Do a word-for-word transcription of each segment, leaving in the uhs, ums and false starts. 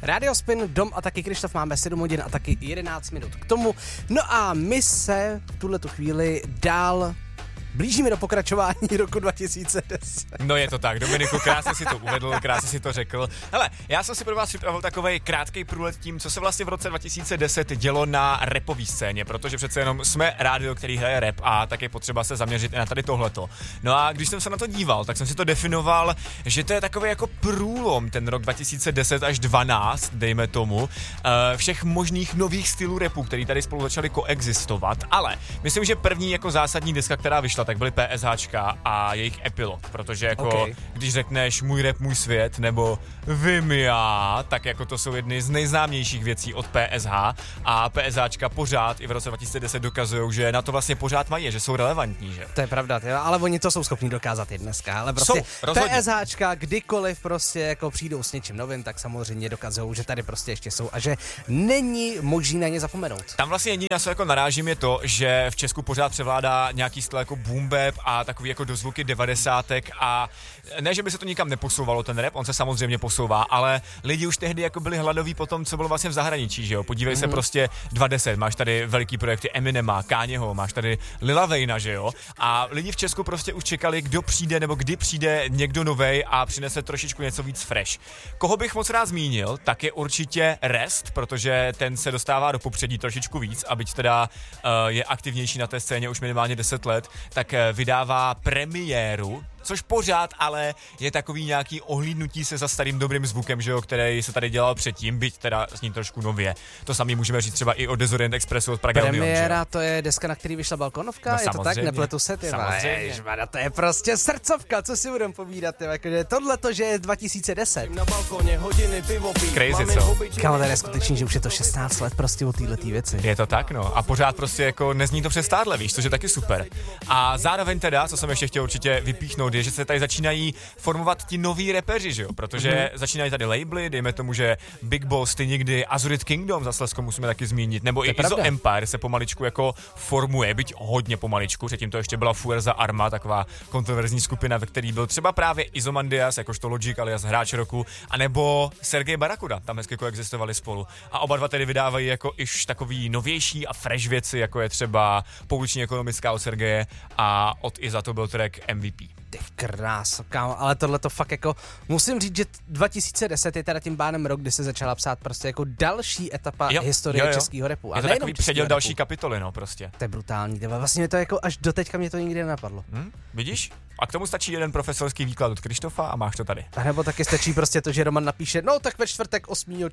Radio Spin, Dom a taky Krištof, máme sedm hodin a taky jedenáct minut k tomu. No a my se v tuhletu chvíli dál blížíme do pokračování roku dva tisíce deset. No je to tak, Dominiku, krásně si to uvedl, krásně si to řekl. Hele, já jsem si pro vás připravil takovej krátkej průlet tím, co se vlastně v roce dva tisíce deset dělo na rapové scéně, protože přece jenom jsme rádio, který hraje rap a tak je potřeba se zaměřit i na tady tohleto. No a když jsem se na to díval, tak jsem si to definoval, že to je takový jako průlom ten rok dva tisíce deset až dvanáct, dejme tomu, všech možných nových stylů rapu, který tady spolu začaly koexistovat, ale myslím, že první jako zásadní deska, která vyšla, tak byly PSHčka a jejich epilog, protože jako okay. Když řekneš můj rap, můj svět, nebo Vím já, tak jako to jsou jedny z nejznámějších věcí od P S H a PSHčka pořád i v roce dva tisíce deset dokazují, že na to vlastně pořád mají, že jsou relevantní, že? To je pravda, tyjo, ale oni to jsou schopní dokázat i dneska, ale prostě PSHčka kdykoliv prostě jako přijdou s něčím novým, tak samozřejmě dokazují, že tady prostě ještě jsou a že není možný na ně zapomenout. Tam vlastně jediné, na co jako narážím, je to, že v Česku pořád převládá nějaký styl jako boom bap a takový jako dozvuky devadesátek a ne, že by se to nikam neposouvalo ten rap, on se samozřejmě posouvá, ale lidi už tehdy jako byli hladoví po tom, co bylo vlastně v zahraničí, že jo. Podívej mm-hmm. se prostě dva deset, máš tady veliký projekty Eminema, Kanyeho, máš tady Lila Wayna, že jo. A lidi v Česku prostě už čekali, kdo přijde nebo kdy přijde někdo novej a přinese trošičku něco víc fresh. Koho bych moc rád zmínil, tak je určitě Rest, protože ten se dostává do popředí trošičku víc, a byť teda uh, je aktivnější na té scéně už minimálně deset let, tak uh, vydává premiéru, což pořád ale je takový nějaký ohlídnutí se za starým dobrým zvukem, že jo, který se tady dělal předtím, byť teda zní trošku nově. To samý můžeme říct třeba i o Desorient Expressu od Praga Union. Premiéra, to je deska, na který vyšla balkonovka, no, je to tak, nepletu se, ty Ježmana, to je prostě srdcovka, co si budem povídat, ty, jakože tohleto, že je dva tisíce deset. Na balkoně hodiny pivo pít. Crazy, co? Kámo, to je skutečný, že už je to šestnáct let prostě o této věci. Je to tak, no, a pořád prostě jako nezní to přestádle, víš, což je taky super. A zároveň teda, co jsem ještě chtěl určitě vypíchnout, je, že se tady začínají formovat ti noví repeři, že jo? Protože mm-hmm. začínají tady labely, dejme tomu, že Big Boss, ty někdy, Azurit Kingdom za Slezsko musíme taky zmínit, nebo i Izo Empire se pomaličku jako formuje, byť hodně pomaličku, předtím to ještě byla Fuerza Arma, taková kontroverzní skupina, ve který byl třeba právě Izomandias, jakožto Logic alias hráč roku, anebo Sergej Barakuda, tam hezky koexistovali spolu. A oba dva tedy vydávají jako iž takový novější a fresh věci, jako je třeba Pouliční ekonomická od Sergeje a od Iza to byl track M V P. Ty kráso, kámo, ale tohle to fakt jako, musím říct, že dva tisíce deset je teda tím bánem rok, kdy se začala psát prostě jako další etapa jo, historie jo, jo. českého rapu. A je to takový předěl další kapitoly, no prostě. To je brutální, tyba. Vlastně to jako až doteďka mě to nikdy nenapadlo. Hmm, vidíš? A k tomu stačí jeden profesorský výklad od Krištofa a máš to tady. A nebo taky stačí prostě to, že Roman napíše, no tak ve čtvrtek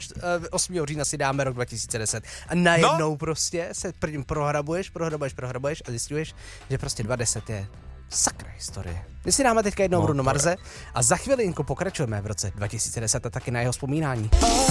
osmého října si dáme rok dva tisíce deset. A najednou no. prostě se prvním prohrabuješ, prohrabuješ, prohrabuješ a zjistuješ, že prostě dva deset je sakra historie. My si dáme teďka jednou no, Bruno Marze a za chvilinku pokračujeme v roce dva tisíce deset a taky na jeho vzpomínání.